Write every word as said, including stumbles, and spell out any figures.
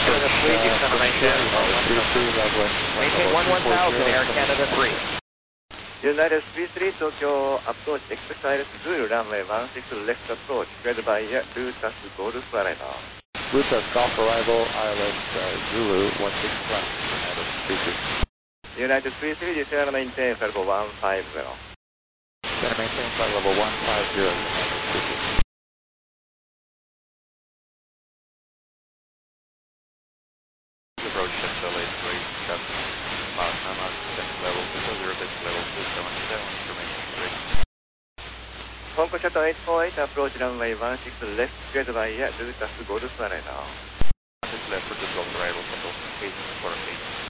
Canada three, descend maintain. Maintain one one thousand, Air Canada three. United three three, Tokyo approach, exercise Zulu, runway one six left approach, cleared by Lutas Golf Florida. Lutas Golf arrival, I L S uh, Zulu, one six left, United three three. United three three, descend maintain, flight level one five zero. Descend maintain, flight level one five zero, United three three. Approach L A three seven, Montana, descent level zero bit level two seven seven, information three. Hong Kong Shuttle eight four eight, approach runway one six left, cleared by Lutas Golf Florida. This left for the Golf arrival, Shuttle eight four eight.